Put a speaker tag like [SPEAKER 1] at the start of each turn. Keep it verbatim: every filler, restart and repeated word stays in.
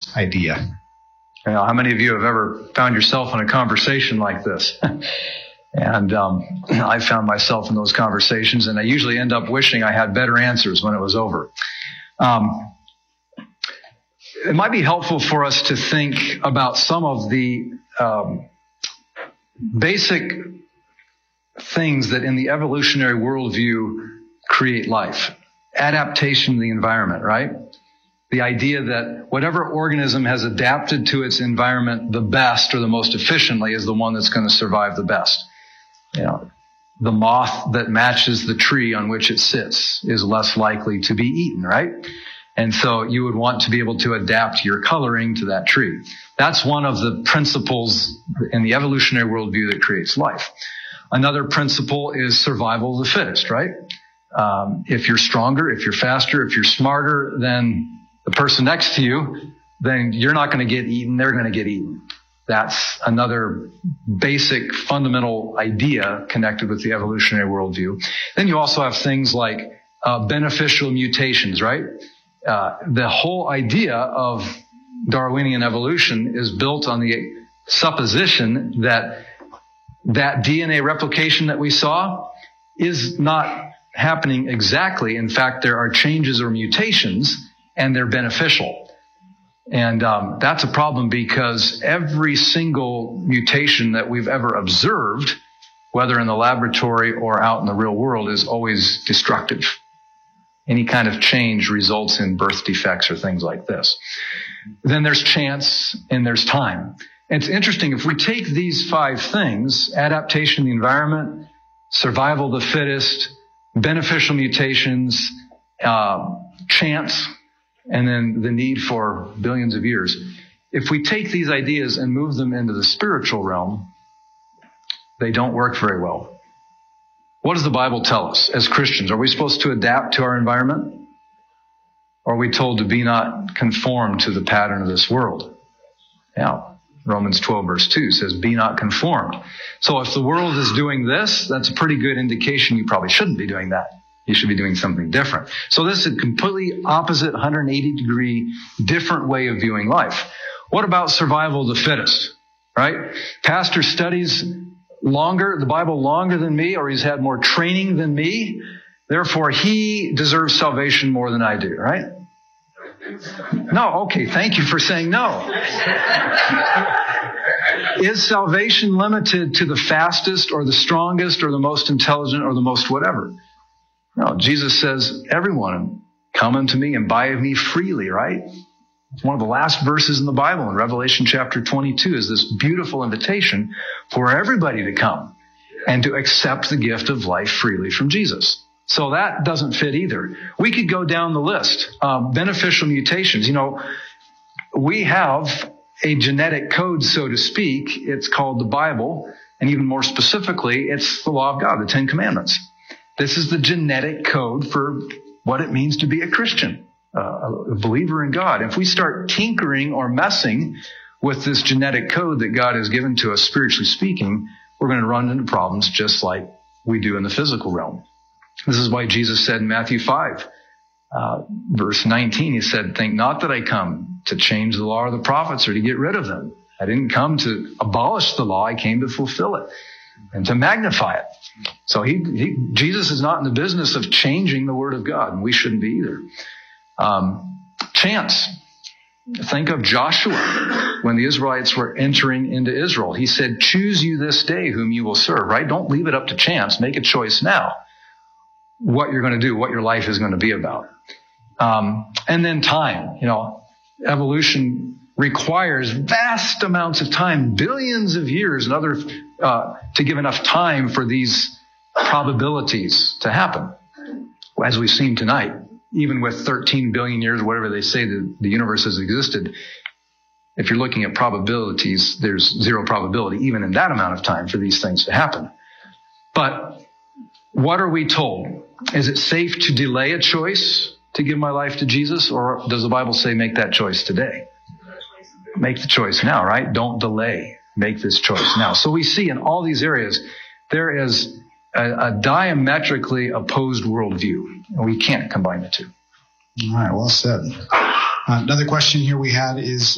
[SPEAKER 1] idea.
[SPEAKER 2] You know, how many of you have ever found yourself in a conversation like this? And um, I found myself in those conversations, and I usually end up wishing I had better answers when it was over. Um, it might be helpful for us to think about some of the um, basic things that in the evolutionary worldview create life. Adaptation to the environment, right? The idea that whatever organism has adapted to its environment the best or the most efficiently is the one that's going to survive the best. You know, the moth that matches the tree on which it sits is less likely to be eaten, right? And so you would want to be able to adapt your coloring to that tree. That's one of the principles in the evolutionary worldview that creates life. Another principle is survival of the fittest, right? Um, if you're stronger, if you're faster, if you're smarter than the person next to you, then you're not going to get eaten, they're going to get eaten. That's another basic fundamental idea connected with the evolutionary worldview. Then you also have things like uh, beneficial mutations, right? Uh, the whole idea of Darwinian evolution is built on the supposition that that D N A replication that we saw is not happening exactly. In fact, there are changes or mutations, and they're beneficial. And um, that's a problem because every single mutation that we've ever observed, whether in the laboratory or out in the real world, is always destructive. Any kind of change results in birth defects or things like this. Then there's chance and there's time. And it's interesting, if we take these five things, adaptation to the environment, survival of the fittest, beneficial mutations, uh, chance, and then the need for billions of years. If we take these ideas and move them into the spiritual realm, they don't work very well. What does the Bible tell us as Christians? Are we supposed to adapt to our environment? Or are we told to be not conformed to the pattern of this world? Now, Romans twelve verse two says, be not conformed. So if the world is doing this, that's a pretty good indication you probably shouldn't be doing that. You should be doing something different. So this is a completely opposite, one hundred eighty degree, different way of viewing life. What about survival of the fittest, right? Pastor studies longer, the Bible longer than me, or he's had more training than me. Therefore, he deserves salvation more than I do, right? No, okay, thank you for saying no. Is salvation limited to the fastest or the strongest or the most intelligent or the most whatever? No, Jesus says, everyone come unto me and buy of me freely, right? It's one of the last verses in the Bible in Revelation chapter twenty-two is this beautiful invitation for everybody to come and to accept the gift of life freely from Jesus. So that doesn't fit either. We could go down the list. Um, beneficial mutations. You know, we have a genetic code, so to speak. It's called the Bible. And even more specifically, it's the law of God, the Ten Commandments. This is the genetic code for what it means to be a Christian, uh, a believer in God. If we start tinkering or messing with this genetic code that God has given to us, spiritually speaking, we're going to run into problems just like we do in the physical realm. This is why Jesus said in Matthew five, uh, verse nineteen, he said, think not that I come to change the law or the prophets or to get rid of them. I didn't come to abolish the law. I came to fulfill it and to magnify it. So he, he, Jesus is not in the business of changing the word of God, and we shouldn't be either. Um, chance. Think of Joshua when the Israelites were entering into Israel. He said, choose you this day whom you will serve, right? Don't leave it up to chance. Make a choice now what you're going to do, what your life is going to be about. Um, and then time. You know, evolution requires vast amounts of time, billions of years and other, uh, to give enough time for these probabilities to happen. As we've seen tonight, even with thirteen billion years, whatever they say that the universe has existed, if you're looking at probabilities, there's zero probability, even in that amount of time, for these things to happen. But what are we told? Is it safe to delay a choice to give my life to Jesus? Or does the Bible say make that choice today? Make the choice now, right? Don't delay. Make this choice now. So we see in all these areas, there is a, a diametrically opposed worldview. And we can't combine the two.
[SPEAKER 1] All right, well said. Uh, another question here we had is,